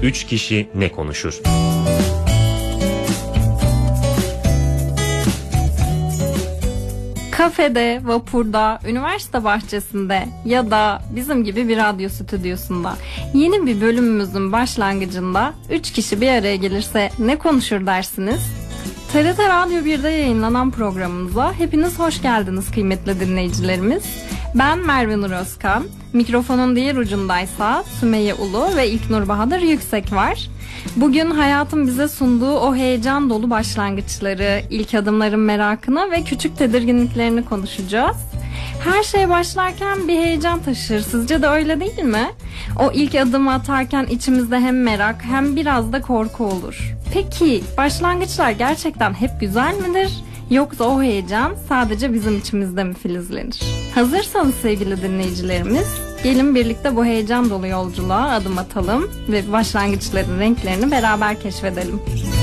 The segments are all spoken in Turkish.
Üç kişi ne konuşur? Kafede, vapurda, üniversite bahçesinde ya da bizim gibi bir radyo stüdyosunda yeni bir bölümümüzün başlangıcında 3 kişi bir araya gelirse ne konuşur dersiniz? TRT Radyo 1'de yayınlanan programımıza hepiniz hoş geldiniz kıymetli dinleyicilerimiz. Ben Merve Nur Özkan, mikrofonun diğer ucundaysa Sümeyye Ulu ve İlknur Bahadır Yüksek var. Bugün hayatın bize sunduğu o heyecan dolu başlangıçları, ilk adımların merakını ve küçük tedirginliklerini konuşacağız. Her şey başlarken bir heyecan taşır. Sizce de öyle değil mi? O ilk adımı atarken içimizde hem merak hem biraz da korku olur. Peki başlangıçlar gerçekten hep güzel midir? Yoksa o heyecan sadece bizim içimizde mi filizlenir? Hazırsanız sevgili dinleyicilerimiz, gelin birlikte bu heyecan dolu yolculuğa adım atalım ve başlangıçların renklerini beraber keşfedelim.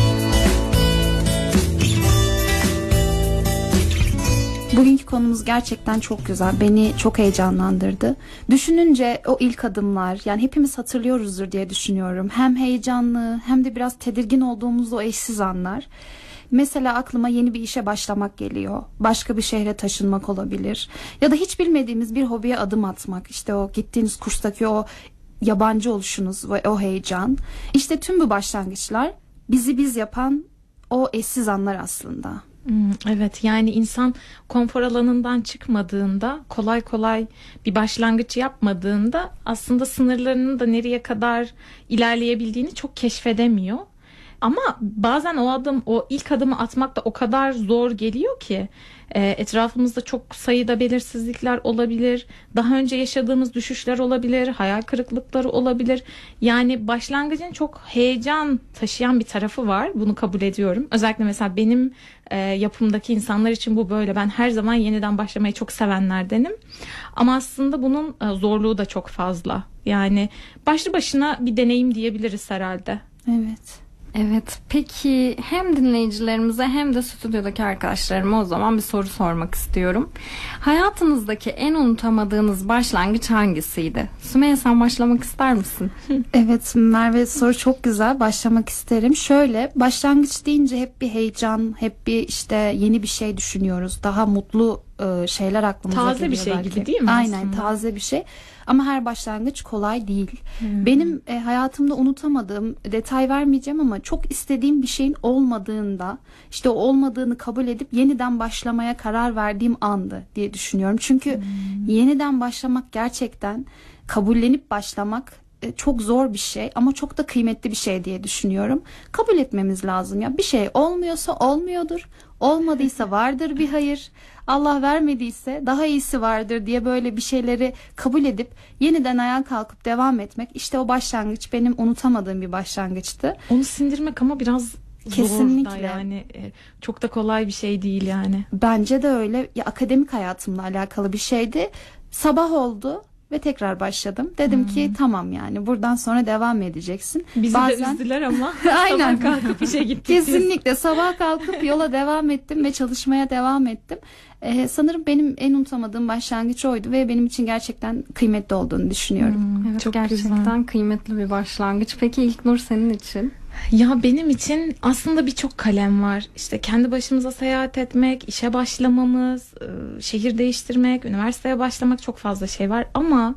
Bugünkü konumuz gerçekten çok güzel. Beni çok heyecanlandırdı. Düşününce o ilk adımlar, yani hepimiz hatırlıyoruzdur diye düşünüyorum. Hem heyecanlı hem de biraz tedirgin olduğumuz o eşsiz anlar. Mesela aklıma yeni bir işe başlamak geliyor. Başka bir şehre taşınmak olabilir. Ya da hiç bilmediğimiz bir hobiye adım atmak. İşte o gittiğiniz kurstaki o yabancı oluşunuz ve o heyecan. İşte tüm bu başlangıçlar bizi biz yapan o eşsiz anlar aslında. Evet, yani insan konfor alanından çıkmadığında, kolay kolay bir başlangıç yapmadığında aslında sınırlarının da nereye kadar ilerleyebildiğini çok keşfedemiyor. Ama bazen o ilk adımı atmak da o kadar zor geliyor ki etrafımızda çok sayıda belirsizlikler olabilir, daha önce yaşadığımız düşüşler olabilir, hayal kırıklıkları olabilir. Yani başlangıcın çok heyecan taşıyan bir tarafı var, bunu kabul ediyorum. Özellikle mesela benim yapımdaki insanlar için bu böyle. Ben her zaman yeniden başlamayı çok sevenlerdenim. Ama aslında bunun zorluğu da çok fazla. Yani başlı başına bir deneyim diyebiliriz herhalde. Evet. Evet, peki hem dinleyicilerimize hem de stüdyodaki arkadaşlarıma o zaman bir soru sormak istiyorum. Hayatınızdaki en unutamadığınız başlangıç hangisiydi? Sümeyye, sen başlamak ister misin? Evet Merve, soru çok güzel. Başlamak isterim. Şöyle, başlangıç deyince hep bir heyecan, hep bir işte yeni bir şey düşünüyoruz. Daha mutlu şeyler aklımıza geliyor. Taze bir şey belki. gibi değil mi? Aynen, aslında? Taze bir şey. Ama her başlangıç kolay değil. Benim hayatımda unutamadığım, detay vermeyeceğim ama çok istediğim bir şeyin olmadığında, işte o olmadığını kabul edip yeniden başlamaya karar verdiğim andı diye düşünüyorum. Çünkü yeniden başlamak gerçekten, kabullenip başlamak çok zor bir şey ama çok da kıymetli bir şey diye düşünüyorum. Kabul etmemiz lazım ya. Bir şey olmuyorsa olmuyordur. Olmadıysa vardır bir hayır. Allah vermediyse daha iyisi vardır diye böyle bir şeyleri kabul edip yeniden ayağa kalkıp devam etmek. İşte o başlangıç benim unutamadığım bir başlangıçtı. Onu sindirmek ama biraz Kesinlikle. zor da yani. Çok da kolay bir şey değil yani. Bence de öyle. Ya, akademik hayatımla alakalı bir şeydi. Sabah oldu ve tekrar başladım. Dedim ki tamam, yani buradan sonra devam edeceksin. Bizi de üzdüler ama Aynen. sabah kalkıp işe gittik. Kesinlikle sabah kalkıp yola devam ettim ve çalışmaya devam ettim. Sanırım benim en unutamadığım başlangıç oydu ve benim için gerçekten kıymetli olduğunu düşünüyorum. Evet, çok gerçekten güzel. Kıymetli bir başlangıç. Peki İlknur, senin için? Ya benim için aslında birçok kalem var. İşte kendi başımıza seyahat etmek, işe başlamamız, şehir değiştirmek, üniversiteye başlamak, çok fazla şey var. Ama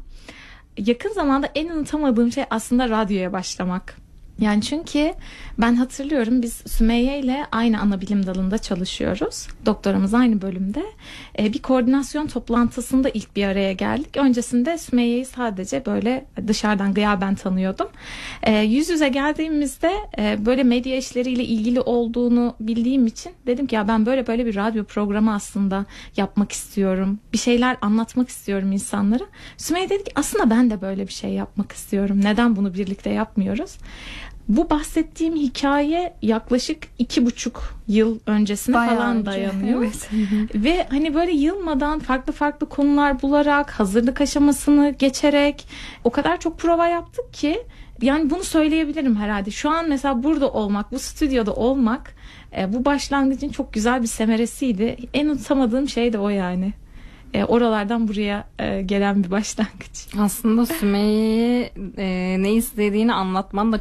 yakın zamanda en unutamadığım şey aslında radyoya başlamak. Yani çünkü ben hatırlıyorum, biz Sümeyye ile aynı ana bilim dalında çalışıyoruz. Doktoramız aynı bölümde. Bir koordinasyon toplantısında ilk bir araya geldik. Öncesinde Sümeyye'yi sadece böyle dışarıdan gıyaben tanıyordum. Yüz yüze geldiğimizde böyle medya işleriyle ilgili olduğunu bildiğim için dedim ki ya ben böyle bir radyo programı aslında yapmak istiyorum. Bir şeyler anlatmak istiyorum insanlara. Sümeyye dedi ki aslında ben de böyle bir şey yapmak istiyorum. Neden bunu birlikte yapmıyoruz? Bu bahsettiğim hikaye yaklaşık 2,5 yıl öncesine Bayağı falan önce, dayanıyor. evet. Ve hani böyle yılmadan farklı konular bularak, hazırlık aşamasını geçerek o kadar çok prova yaptık ki yani bunu söyleyebilirim herhalde. Şu an mesela burada olmak, bu stüdyoda olmak bu başlangıcın çok güzel bir semeresiydi. En unutamadığım şey de o yani. Oralardan buraya gelen bir başlangıç. Aslında Sümeyye'ye ne istediğini anlatman da